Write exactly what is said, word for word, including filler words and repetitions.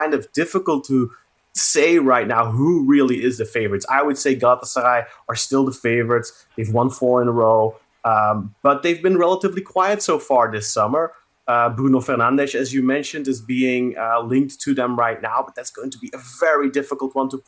kind of difficult to say right now who really is the favorites. I would say Galatasaray are still the favorites. They've won four in a row, um, but they've been relatively quiet so far this summer. Uh, Bruno Fernandes, as you mentioned, is being uh, linked to them right now, but that's going to be a very difficult one to